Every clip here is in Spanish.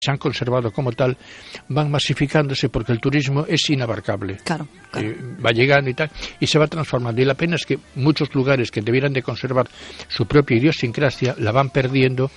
se han conservado como tal, van masificándose porque el turismo es inabarcable. Claro. Va llegando y tal, y se va transformando. Y la pena es que muchos lugares que debieran de conservar su propia idiosincrasia la van perdiendo,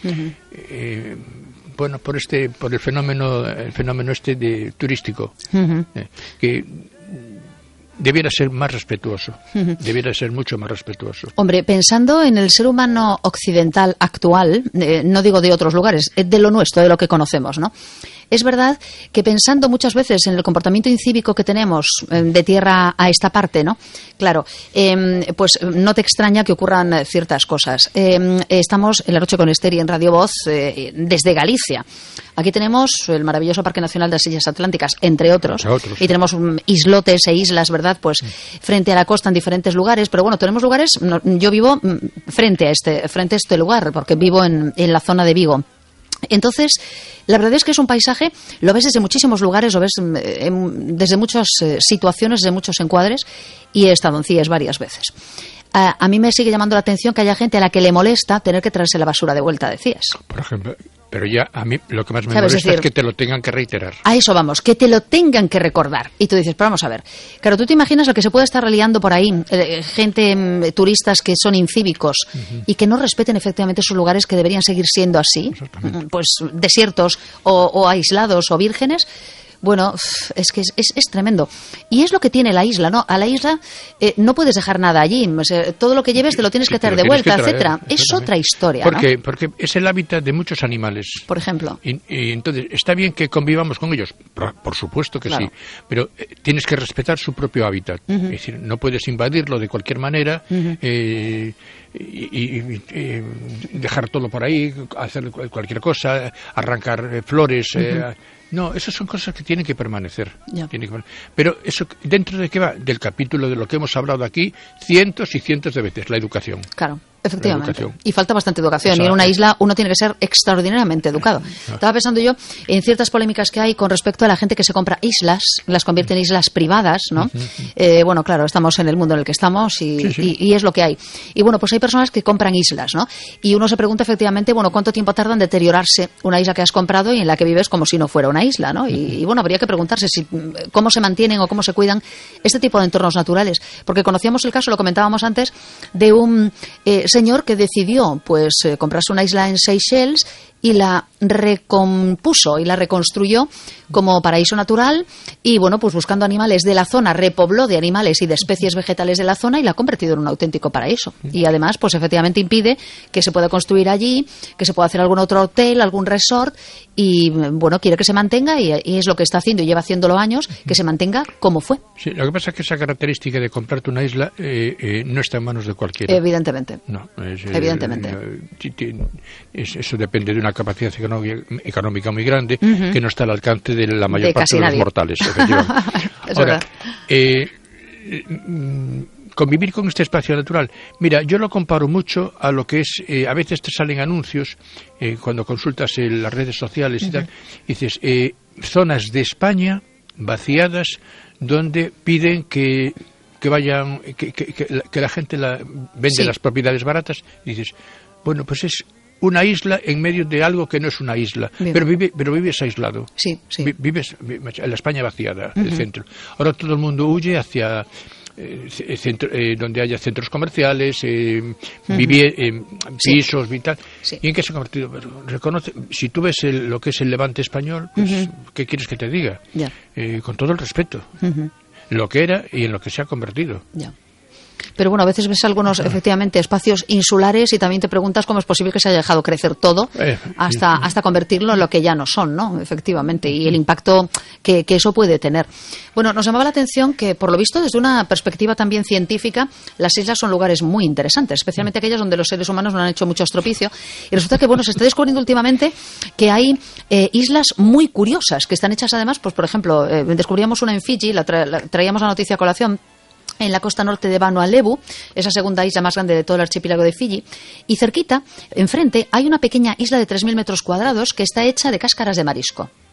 por el fenómeno turístico, que debiera ser más respetuoso, debiera ser mucho más respetuoso. Hombre, pensando en el ser humano occidental actual, no digo de otros lugares, de lo nuestro, de lo que conocemos, ¿no? Es verdad que pensando muchas veces en el comportamiento incívico que tenemos de tierra a esta parte, ¿no? Claro, pues no te extraña que ocurran ciertas cosas. Estamos en La Noche con Esther y en Radio Voz desde Galicia. Aquí tenemos el maravilloso Parque Nacional de las Islas Atlánticas, entre otros. Y tenemos islotes e islas, ¿verdad? Pues frente a la costa en diferentes lugares. Pero bueno, tenemos lugares. Yo vivo frente a este lugar, porque vivo en la zona de Vigo. Entonces, la verdad es que es un paisaje, lo ves desde muchísimos lugares, lo ves desde muchas situaciones, desde muchos encuadres, y he estado en CIES varias veces. A mí me sigue llamando la atención que haya gente a la que le molesta tener que traerse la basura de vuelta de CIES. Por ejemplo, pero ya a mí lo que más me molesta es que te lo tengan que reiterar. A eso vamos, que te lo tengan que recordar. Y tú dices, pero vamos a ver. Claro, tú te imaginas lo que se puede estar liando por ahí, gente, turistas que son incívicos y que no respeten efectivamente esos lugares que deberían seguir siendo así, pues desiertos o aislados o vírgenes. Bueno, es que es tremendo. Y es lo que tiene la isla, ¿no? A la isla no puedes dejar nada allí. O sea, todo lo que lleves te lo tienes que traer de vuelta, etcétera. Es otra historia, ¿no? Porque es el hábitat de muchos animales. Por ejemplo. Y entonces, está bien que convivamos con ellos, por supuesto que sí, pero tienes que respetar su propio hábitat. Es decir, no puedes invadirlo de cualquier manera y dejar todo por ahí, hacer cualquier cosa, arrancar flores. No, esas son cosas que tienen que permanecer. Pero eso, ¿dentro de qué va? Del capítulo de lo que hemos hablado aquí cientos y cientos de veces, la educación. Claro, efectivamente. Y falta bastante educación. Y en una isla uno tiene que ser extraordinariamente educado. Estaba pensando yo en ciertas polémicas que hay con respecto a la gente que se compra islas, las convierte en islas privadas, ¿no? Bueno, claro, estamos en el mundo en el que estamos y es lo que hay. Y bueno, pues hay personas que compran islas, ¿no? Y uno se pregunta efectivamente, bueno, ¿cuánto tiempo tarda en deteriorarse una isla que has comprado y en la que vives como si no fuera una isla, ¿no? Y bueno, habría que preguntarse cómo se mantienen o cómo se cuidan este tipo de entornos naturales. Porque conocíamos el caso, lo comentábamos antes, de un señor que decidió pues comprarse una isla en Seychelles y la recompuso y la reconstruyó como paraíso natural y bueno, pues buscando animales de la zona, repobló de animales y de especies vegetales de la zona y la ha convertido en un auténtico paraíso. Y además, pues efectivamente impide que se pueda construir allí, que se pueda hacer algún otro hotel, algún resort y bueno, quiere que se mantenga y es lo que está haciendo y lleva haciéndolo años, que se mantenga como fue. Sí, lo que pasa es que esa característica de comprarte una isla no está en manos de cualquiera. Evidentemente. No, evidentemente. Eso depende de una capacidad económica muy grande que no está al alcance de la mayor parte de los mortales. Ahora, convivir con este espacio natural. Mira, yo lo comparo mucho a lo que es, a veces te salen anuncios cuando consultas las redes sociales y tal, y dices, zonas de España vaciadas donde piden que vayan, que la gente vende las propiedades baratas, y dices, bueno, pues es una isla en medio de algo que no es una isla, pero vives aislado. Vives en la España vaciada, el centro. Ahora todo el mundo huye hacia donde haya centros comerciales, pisos y tal. ¿Y en qué se ha convertido? Si tú ves lo que es el Levante español, pues, ¿qué quieres que te diga? Con todo el respeto. Lo que era y en lo que se ha convertido. Pero bueno, a veces ves algunos, efectivamente, espacios insulares y también te preguntas cómo es posible que se haya dejado crecer todo hasta convertirlo en lo que ya no son, ¿no? Efectivamente, y el impacto que eso puede tener. Bueno, nos llamaba la atención que, por lo visto, desde una perspectiva también científica, las islas son lugares muy interesantes, especialmente aquellas donde los seres humanos no han hecho mucho estropicio. Y resulta que, bueno, se está descubriendo últimamente que hay islas muy curiosas, que están hechas además, pues por ejemplo, descubríamos una en Fiji, traíamos la noticia a colación, en la costa norte de Vanuatu, esa segunda isla más grande de todo el archipiélago de Fiji, y cerquita, enfrente, hay una pequeña isla de 3.000 metros cuadrados que está hecha de cáscaras de marisco.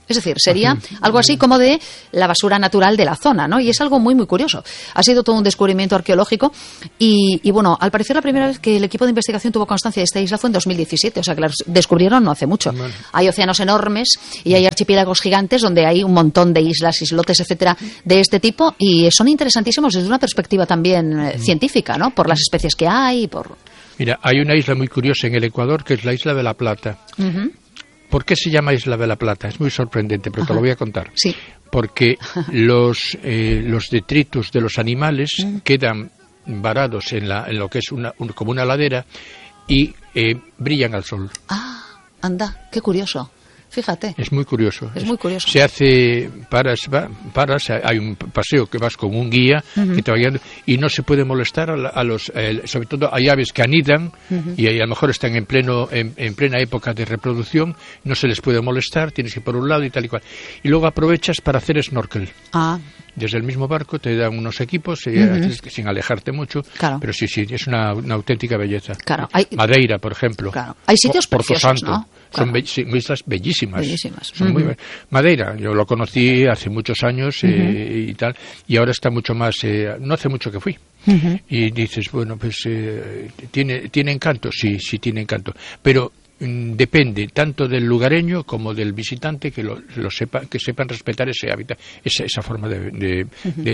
Es decir, sería algo así como de la basura natural de la zona, ¿no? Y es algo muy, muy curioso. Ha sido todo un descubrimiento arqueológico y bueno, al parecer la primera vez que el equipo de investigación tuvo constancia de esta isla fue en 2017, o sea que la descubrieron no hace mucho. Bueno. Hay océanos enormes y hay archipiélagos gigantes donde hay un montón de islas, islotes, etcétera, de este tipo y son interesantísimos desde una perspectiva también científica, ¿no? Por las especies que hay, por... Mira, hay una isla muy curiosa en el Ecuador que es la Isla de la Plata. ¿Por qué se llama Isla de la Plata? Es muy sorprendente, pero te lo voy a contar. Sí. Porque los detritus de los animales quedan varados en lo que es como una ladera y brillan al sol. Ah, anda, qué curioso. Fíjate. Es muy curioso. Es muy curioso. Se hace, paras, hay un paseo que vas con un guía que te va guiando y no se puede molestar a los, sobre todo hay aves que anidan y a lo mejor están en plena época de reproducción, no se les puede molestar, tienes que ir por un lado y tal y cual. Y luego aprovechas para hacer snorkel. Ah. Desde el mismo barco te dan unos equipos sin alejarte mucho, claro. Pero sí, es una auténtica belleza. Claro. Madeira, por ejemplo. Claro. Hay sitios preciosos, ¿no? Son islas bellísimas. Son muy Madeira, yo lo conocí hace muchos años y tal, y ahora está mucho más, no hace mucho que fui. Y dices, bueno, pues tiene encanto, sí tiene encanto, pero depende tanto del lugareño como del visitante que que sepan respetar ese hábitat, esa forma de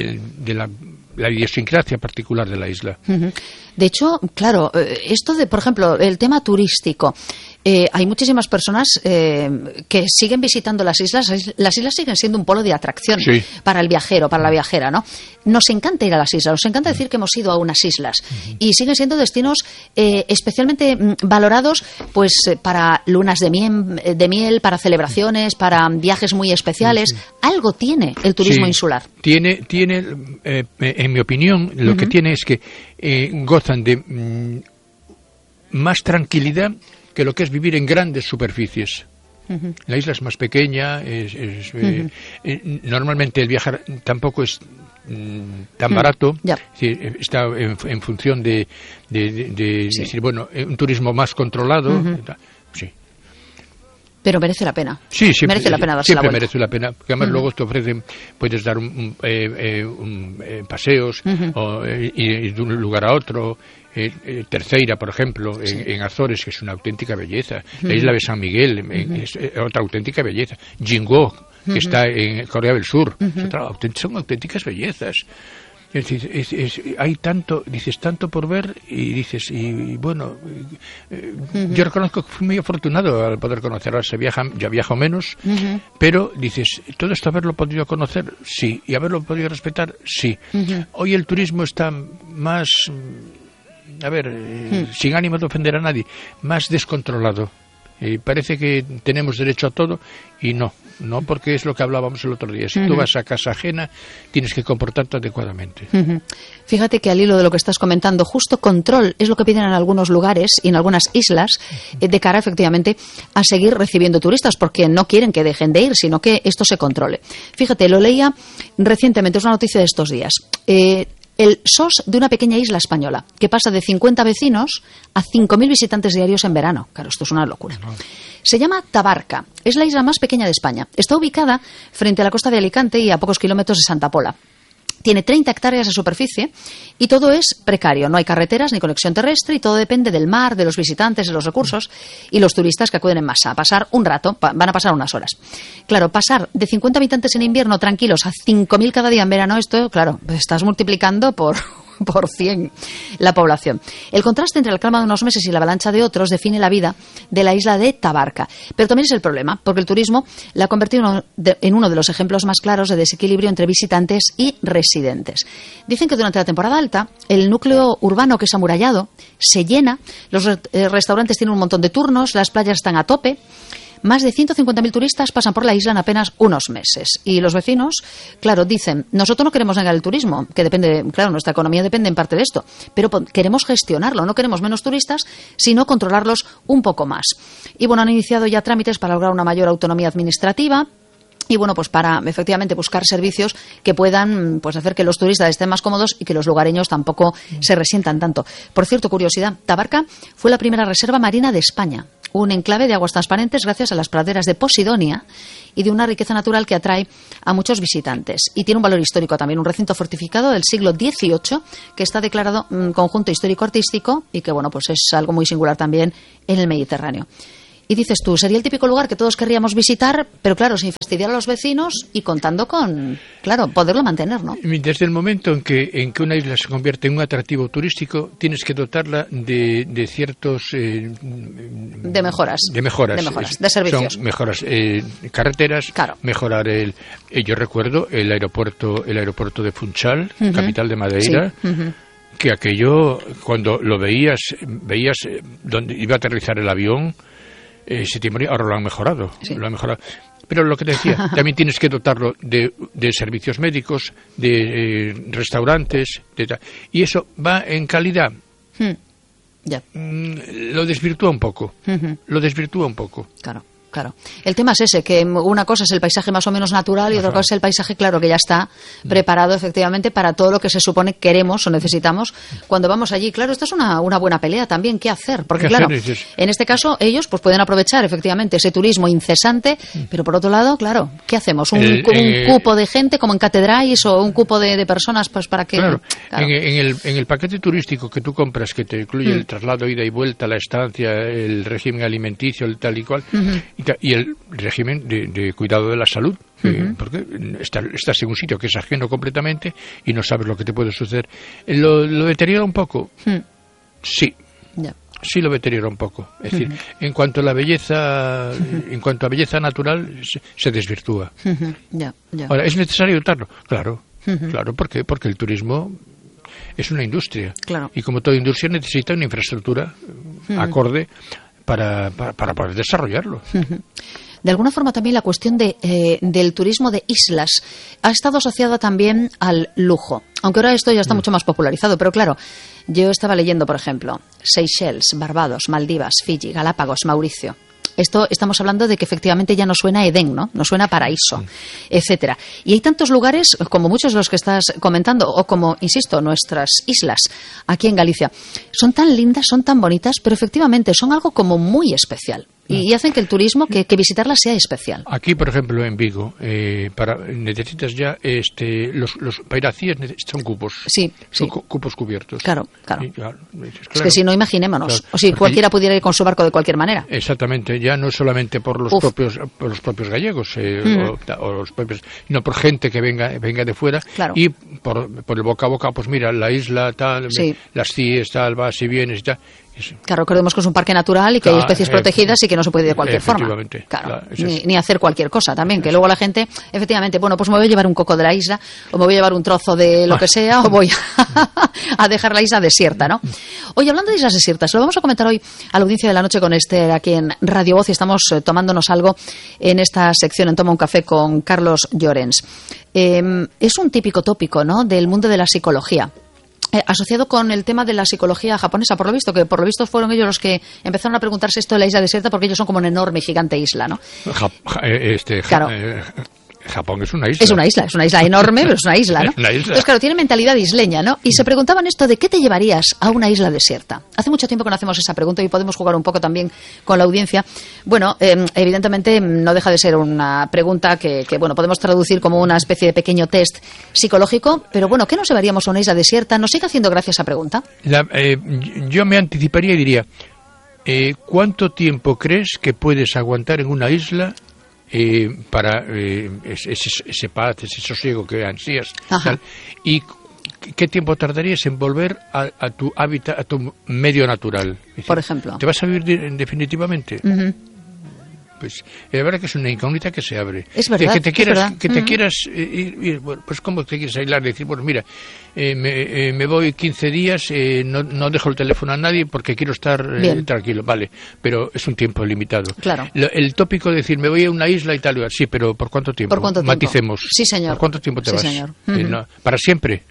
la idiosincrasia particular de la isla. De hecho, claro, esto de, por ejemplo, el tema turístico, hay muchísimas personas que siguen visitando las islas. Las islas siguen siendo un polo de atracción para el viajero, para la viajera, ¿no? Nos encanta ir a las islas, nos encanta decir que hemos ido a unas islas y siguen siendo destinos especialmente valorados, pues para lunas de miel, para celebraciones, para viajes muy especiales. Algo tiene el turismo insular. Tiene, en mi opinión, lo que tiene es que gozan de más tranquilidad que lo que es vivir en grandes superficies. La isla es más pequeña, normalmente el viajar tampoco es tan barato, está en función de decir, bueno, un turismo más controlado, sí. Pero merece la pena. Sí, siempre, merece la pena darse la vuelta. Merece la pena, porque además luego te ofrecen, puedes dar paseos ir de un lugar a otro. Terceira, por ejemplo, en Azores, que es una auténtica belleza. La isla de San Miguel es otra auténtica belleza. Jingó, que está en Corea del Sur, son auténticas bellezas. Es decir, hay tanto por ver y dices, y bueno, yo reconozco que fui muy afortunado al poder conocer. Ahora ya viajo menos, pero dices, todo esto haberlo podido conocer, sí, y haberlo podido respetar, sí. Hoy el turismo está más, sin ánimo de ofender a nadie, más descontrolado. Parece que tenemos derecho a todo y no, porque es lo que hablábamos el otro día. Si tú vas a casa ajena, tienes que comportarte adecuadamente. Fíjate que al hilo de lo que estás comentando, justo control es lo que piden en algunos lugares y en algunas islas de cara, efectivamente, a seguir recibiendo turistas, porque no quieren que dejen de ir, sino que esto se controle. Fíjate, lo leía recientemente, es una noticia de estos días. El SOS de una pequeña isla española, que pasa de 50 vecinos a 5.000 visitantes diarios en verano. Claro, esto es una locura. Se llama Tabarca. Es la isla más pequeña de España. Está ubicada frente a la costa de Alicante y a pocos kilómetros de Santa Pola. Tiene 30 hectáreas de superficie y todo es precario. No hay carreteras ni conexión terrestre y todo depende del mar, de los visitantes, de los recursos y los turistas que acuden en masa a pasar un rato, van a pasar unas horas. Claro, pasar de 50 habitantes en invierno tranquilos a 5.000 cada día en verano, esto, claro, estás multiplicando por 100 la población. El contraste entre la calma de unos meses y la avalancha de otros define la vida de la isla de Tabarca. Pero también es el problema, porque el turismo la ha convertido en uno de los ejemplos más claros de desequilibrio entre visitantes y residentes. Dicen que durante la temporada alta, el núcleo urbano, que es amurallado, se llena, los restaurantes tienen un montón de turnos, las playas están a tope. Más de 150.000 turistas pasan por la isla en apenas unos meses. Y los vecinos, claro, dicen, nosotros no queremos negar el turismo, que depende, claro, nuestra economía depende en parte de esto, pero queremos gestionarlo, no queremos menos turistas, sino controlarlos un poco más. Y bueno, han iniciado ya trámites para lograr una mayor autonomía administrativa. Y bueno, pues para efectivamente buscar servicios que puedan pues hacer que los turistas estén más cómodos y que los lugareños tampoco se resientan tanto. Por cierto, curiosidad, Tabarca fue la primera reserva marina de España. un enclave de aguas transparentes gracias a las praderas de Posidonia y de una riqueza natural que atrae a muchos visitantes. Y tiene un valor histórico también, un recinto fortificado del siglo XVIII que está declarado conjunto histórico-artístico y que, bueno, pues es algo muy singular también en el Mediterráneo. Y dices tú, sería el típico lugar que todos querríamos visitar, pero claro, sin fastidiar a los vecinos y contando con, claro, poderlo mantener, ¿no? Desde el momento en que una isla se convierte en un atractivo turístico, tienes que dotarla de ciertos... de mejoras. De servicios. Son mejoras carreteras, claro. Mejorar yo recuerdo el aeropuerto de Funchal, capital de Madeira, sí. Que aquello, cuando lo veías donde iba a aterrizar el avión... se te moría, ahora lo han mejorado, sí. Pero lo que te decía, también tienes que dotarlo de servicios médicos, de restaurantes, y eso va en calidad. Ya. Lo desvirtúa un poco. Claro. El tema es ese, que una cosa es el paisaje más o menos natural y otra cosa es el paisaje, claro, que ya está preparado efectivamente para todo lo que se supone queremos o necesitamos cuando vamos allí. Claro, esta es una buena pelea también. ¿Qué hacer? Porque claro, en este caso ellos pues pueden aprovechar efectivamente ese turismo incesante, pero por otro lado, claro, ¿qué hacemos? ¿Un cupo de gente como en Catedráis o un cupo de personas pues para que...? Claro. En el paquete turístico que tú compras, que te incluye el traslado, ida y vuelta, la estancia, el régimen alimenticio, el tal y cual... Y el régimen de cuidado de la salud, porque estás en un sitio que es ajeno completamente y no sabes lo que te puede suceder. ¿Lo deteriora un poco? Sí. Yeah. Sí lo deteriora un poco. Es decir, en cuanto a belleza natural, se desvirtúa. Ahora, ¿es necesario dotarlo? Claro, porque el turismo es una industria. Claro. Y como toda industria necesita una infraestructura acorde para poder desarrollarlo. De alguna forma también la cuestión del turismo de islas ha estado asociada también al lujo, aunque ahora esto ya está mucho más popularizado, pero claro, yo estaba leyendo, por ejemplo, Seychelles, Barbados, Maldivas, Fiji, Galápagos, Mauricio. Esto estamos hablando de que efectivamente ya no suena Edén, ¿no? No suena paraíso, etcétera. Y hay tantos lugares, como muchos de los que estás comentando, o como, insisto, nuestras islas aquí en Galicia. Son tan lindas, son tan bonitas, pero efectivamente son algo como muy especial. Y hacen que el turismo, que visitarla sea especial. Aquí, por ejemplo, en Vigo, necesitas ya para ir a CIES son cupos. Sí. Son cupos cubiertos. Claro. Claro. Es que si no, imaginémonos. Claro, o si cualquiera pudiera ir con su barco de cualquier manera. Exactamente. Ya no solamente por los propios gallegos, o los propios, sino por gente que venga de fuera. Claro. Y por el boca a boca, pues mira, la isla tal, las CIES tal, vas y vienes y tal. Claro, recordemos que es un parque natural y que hay especies protegidas y que no se puede ir de cualquier forma. Claro, ni hacer cualquier cosa también, que luego la gente, efectivamente, bueno, pues me voy a llevar un coco de la isla, o me voy a llevar un trozo de lo que sea, o voy a dejar la isla desierta, ¿no? Oye, hablando de islas desiertas, lo vamos a comentar hoy a la audiencia de la noche con Esther aquí en Radio Voz y estamos tomándonos algo en esta sección en Toma un Café con Carlos Llorens. Es un típico tópico, ¿no?, del mundo de la psicología. Asociado con el tema de la psicología japonesa, por lo visto fueron ellos los que empezaron a preguntarse esto de la isla desierta porque ellos son como una enorme, gigante isla, ¿no? Claro. Japón es una isla. Es una isla enorme, pero es una isla, ¿no? Una isla. Entonces, claro, tiene mentalidad isleña, ¿no? Y se preguntaban esto de ¿qué te llevarías a una isla desierta? Hace mucho tiempo que no hacemos esa pregunta y podemos jugar un poco también con la audiencia. Bueno, evidentemente no deja de ser una pregunta que bueno, podemos traducir como una especie de pequeño test psicológico, pero bueno, ¿qué nos llevaríamos a una isla desierta? ¿Nos sigue haciendo gracia esa pregunta? Yo me anticiparía y diría, ¿cuánto tiempo crees que puedes aguantar en una isla para ese paz, ese sosiego que ansías, tal, y qué tiempo tardarías en volver a tu hábitat, a tu medio natural? Es decir, por ejemplo, ¿te vas a vivir definitivamente? Pues la verdad que es una incógnita que se abre. Es verdad. Que te quieras ir, bueno, pues cómo te quieres aislar, decir, bueno, mira, me voy 15 días, no dejo el teléfono a nadie porque quiero estar tranquilo, vale, pero es un tiempo limitado. Claro. El tópico de decir, me voy a una isla y tal, sí, pero ¿por cuánto tiempo? ¿Por cuánto tiempo? Maticemos. Sí, señor. ¿Por cuánto tiempo te vas? Señor. No, ¿para siempre?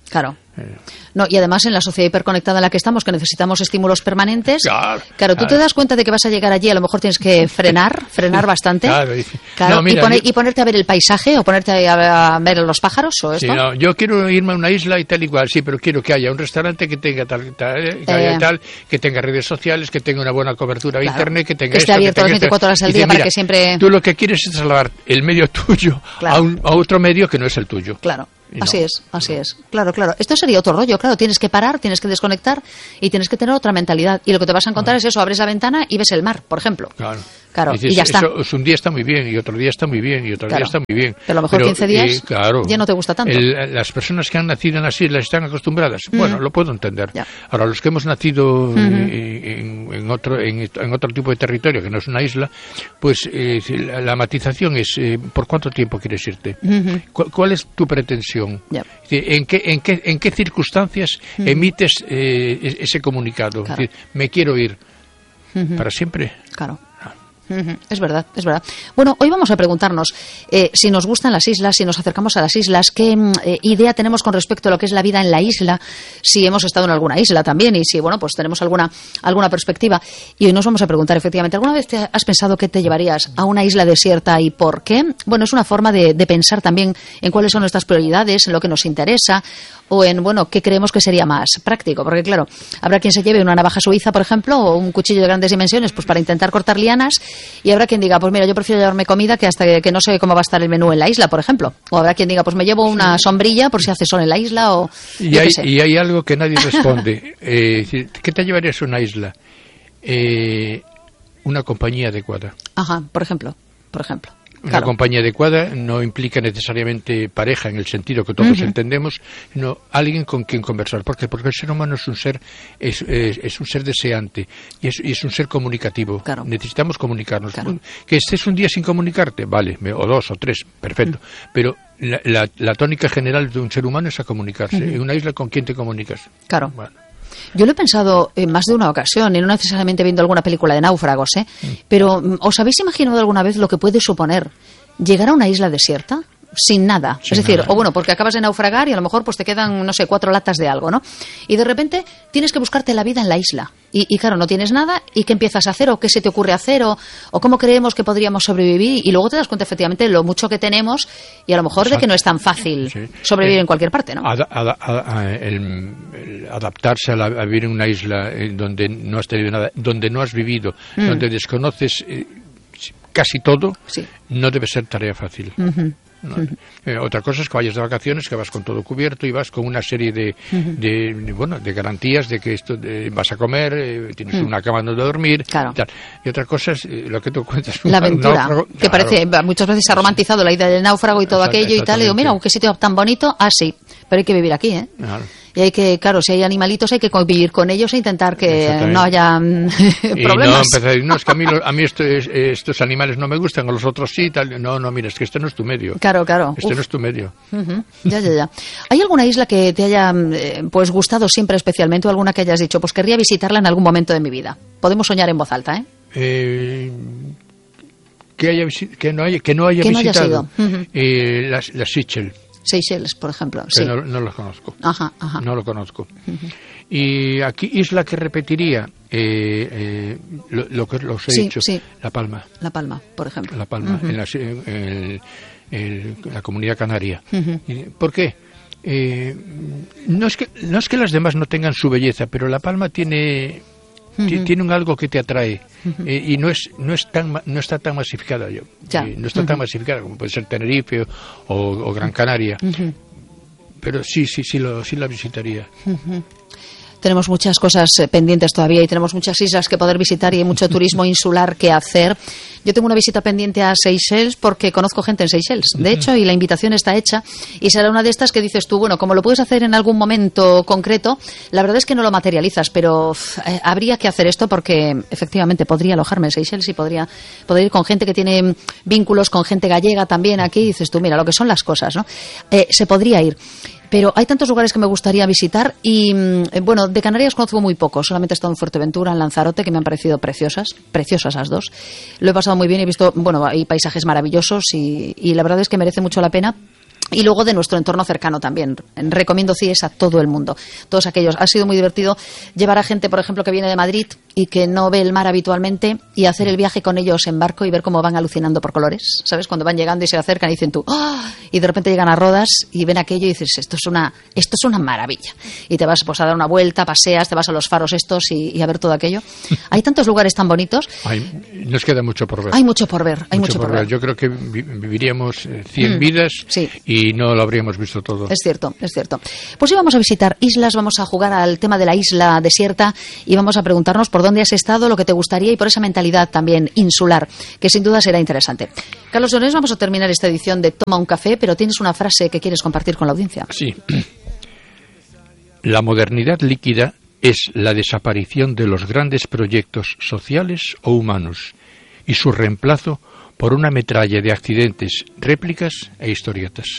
Claro. No, y además en la sociedad hiperconectada en la que estamos, que necesitamos estímulos permanentes, claro, tú te das cuenta de que vas a llegar allí, a lo mejor tienes que frenar bastante, claro, no, mira, y ponerte a ver el paisaje o ponerte a ver los pájaros o esto. Sí, no, yo quiero irme a una isla y tal igual, sí, pero quiero que haya un restaurante que tenga tal, que tenga redes sociales, que tenga una buena cobertura de internet, que tenga que esté abierto las 24 horas al día para que siempre... Tú lo que quieres es trasladar el medio tuyo a otro medio que no es el tuyo. Claro. Así es. Claro. Esto sería otro rollo, claro. Tienes que parar, tienes que desconectar y tienes que tener otra mentalidad. Y lo que te vas a encontrar es eso, abres la ventana y ves el mar, por ejemplo. Claro, dices, y ya está. Un día está muy bien y otro día está muy bien y otro día está muy bien. Pero a lo mejor 15 días ya no te gusta tanto. Las personas que han nacido en las islas están acostumbradas. Bueno, lo puedo entender. Ya. Ahora, los que hemos nacido en otro tipo de territorio que no es una isla, pues la matización es ¿por cuánto tiempo quieres irte? ¿Cuál es tu pretensión? Ya. ¿En qué circunstancias emites ese comunicado? Es decir, me quiero ir. ¿Para siempre? Claro. Es verdad. Bueno, hoy vamos a preguntarnos si nos gustan las islas, si nos acercamos a las islas, qué idea tenemos con respecto a lo que es la vida en la isla, si hemos estado en alguna isla también y si, bueno, pues tenemos alguna perspectiva. Y hoy nos vamos a preguntar, efectivamente, ¿alguna vez te has pensado que te llevarías a una isla desierta y por qué? Bueno, es una forma de pensar también en cuáles son nuestras prioridades, en lo que nos interesa o en, bueno, qué creemos que sería más práctico. Porque, claro, habrá quien se lleve una navaja suiza, por ejemplo, o un cuchillo de grandes dimensiones, pues para intentar cortar lianas. Y habrá quien diga, pues mira, yo prefiero llevarme comida que hasta que no sé cómo va a estar el menú en la isla, por ejemplo. O habrá quien diga, pues me llevo una sombrilla por si hace sol en la isla o... Y hay algo que nadie responde. ¿Qué te llevarías a una isla? Una compañía adecuada. Ajá, por ejemplo. Una compañía adecuada no implica necesariamente pareja en el sentido que todos entendemos, sino alguien con quien conversar. ¿Por qué? Porque el ser humano es un ser deseante y es un ser comunicativo. Claro. Necesitamos comunicarnos. Claro. Que estés un día sin comunicarte, vale, o 2 o 3, perfecto. Pero la tónica general de un ser humano es a comunicarse. En una isla, ¿con quién te comunicas? Claro. Bueno. Yo lo he pensado en más de una ocasión, y no necesariamente viendo alguna película de náufragos, pero ¿os habéis imaginado alguna vez lo que puede suponer llegar a una isla desierta? Sin nada, es decir, o bueno, porque acabas de naufragar y a lo mejor pues te quedan, no sé, 4 latas de algo, ¿no? Y de repente tienes que buscarte la vida en la isla y claro, no tienes nada y ¿qué empiezas a hacer o qué se te ocurre hacer o cómo creemos que podríamos sobrevivir? Y luego te das cuenta efectivamente de lo mucho que tenemos y a lo mejor de que no es tan fácil sobrevivir en cualquier parte, ¿no? El adaptarse a vivir en una isla donde no has tenido nada, donde no has vivido, donde desconoces casi todo, no debe ser tarea fácil. Otra cosa es que vayas de vacaciones, que vas con todo cubierto y vas con una serie de garantías de que esto vas a comer, tienes una cama donde dormir, y tal. Y otra cosa es lo que tú cuentas. La aventura, que parece, muchas veces se ha romantizado la idea del náufrago y todo aquello y tal, y digo, mira, qué sitio tan bonito, sí, pero hay que vivir aquí, Claro. Y hay que, claro, si hay animalitos hay que convivir con ellos e intentar que no haya problemas. Es que a mí estos animales no me gustan, o los otros sí, tal. No, mira, es que este no es tu medio. Claro. Este no es tu medio. Ya. ¿Hay alguna isla que te haya pues gustado siempre especialmente o alguna que hayas dicho, pues querría visitarla en algún momento de mi vida? Podemos soñar en voz alta, que no haya visitado. Las Seychelles, por ejemplo. No los conozco. Ajá. No lo conozco. Y aquí, isla que repetiría, lo que os he dicho, La Palma. La Palma, por ejemplo. La Palma, en la Comunidad Canaria. ¿Por qué? No es que las demás no tengan su belleza, pero La Palma tiene un algo que te atrae y no está tan masificada no está tan masificada como puede ser Tenerife o Gran Canaria, pero sí la visitaría. Tenemos muchas cosas pendientes todavía y tenemos muchas islas que poder visitar y hay mucho turismo insular que hacer. Yo tengo una visita pendiente a Seychelles porque conozco gente en Seychelles, de hecho, y la invitación está hecha y será una de estas que dices tú, bueno, como lo puedes hacer en algún momento concreto, la verdad es que no lo materializas, pero habría que hacer esto porque efectivamente podría alojarme en Seychelles y podría ir con gente que tiene vínculos con gente gallega también aquí y dices tú, mira, lo que son las cosas, ¿no? Se podría ir. Pero hay tantos lugares que me gustaría visitar y, bueno, de Canarias conozco muy poco. Solamente he estado en Fuerteventura, en Lanzarote, que me han parecido preciosas las dos. Lo he pasado muy bien, he visto, bueno, hay paisajes maravillosos y la verdad es que merece mucho la pena Y luego de nuestro entorno cercano también. Recomiendo CIES a todo el mundo. Todos aquellos. Ha sido muy divertido llevar a gente, por ejemplo, que viene de Madrid y que no ve el mar habitualmente y hacer el viaje con ellos en barco y ver cómo van alucinando por colores. ¿Sabes? Cuando van llegando y se acercan y dicen tú, ¡oh! Y de repente llegan a Rodas y ven aquello y dices, esto es una maravilla. Y te vas pues, a dar una vuelta, paseas, te vas a los faros estos y a ver todo aquello. Hay tantos lugares tan bonitos. Nos queda mucho por ver. Hay mucho por ver. Mucho por ver. Yo creo que viviríamos 100 vidas. Sí. Y no lo habríamos visto todo. Es cierto, es cierto. Pues sí, vamos a visitar islas, vamos a jugar al tema de la isla desierta y vamos a preguntarnos por dónde has estado, lo que te gustaría y por esa mentalidad también insular, que sin duda será interesante. Carlos Donés, vamos a terminar esta edición de Toma un café, pero tienes una frase que quieres compartir con la audiencia. Sí. La modernidad líquida es la desaparición de los grandes proyectos sociales o humanos y su reemplazo por una metralla de accidentes, réplicas e historietas.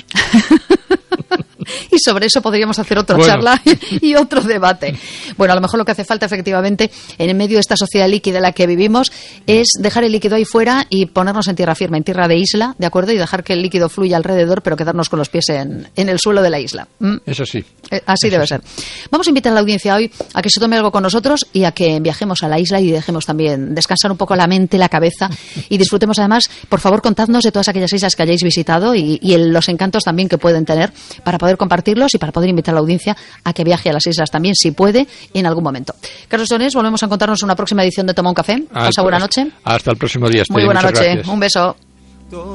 Y sobre eso podríamos hacer otra charla y otro debate. Bueno, a lo mejor lo que hace falta efectivamente en medio de esta sociedad líquida en la que vivimos es dejar el líquido ahí fuera y ponernos en tierra firme, en tierra de isla, ¿de acuerdo? Y dejar que el líquido fluya alrededor, pero quedarnos con los pies en el suelo de la isla. Eso sí. Así debe ser. Vamos a invitar a la audiencia hoy a que se tome algo con nosotros y a que viajemos a la isla y dejemos también descansar un poco la mente, la cabeza y disfrutemos además, por favor, contadnos de todas aquellas islas que hayáis visitado y los encantos también que pueden tener para poder compartirlos y para poder invitar a la audiencia a que viaje a las islas también, si puede, en algún momento. Carlos Donés, volvemos a encontrarnos en una próxima edición de Toma un café. Pasa buena noche. Hasta el próximo día. Muy buena noche. Gracias. Un beso.